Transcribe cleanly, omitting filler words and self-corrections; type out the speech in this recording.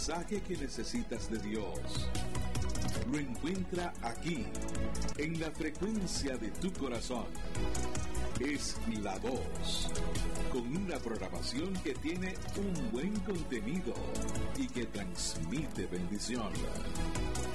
mensaje que necesitas de Dios. Lo encuentra aquí, en la frecuencia de tu corazón. Es La Voz, con una programación que tiene un buen contenido y que transmite bendición.